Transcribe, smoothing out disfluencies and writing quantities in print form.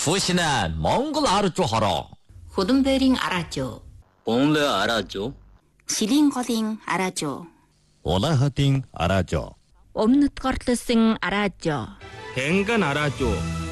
푸시는 몽골 알아줘 하라. 후든베링 알아줘. 봉래 알아줘. 시링거링 알아줘. 올라하팅 알아줘. Өмнөд горлосын араажо. 뱅간 알아줘.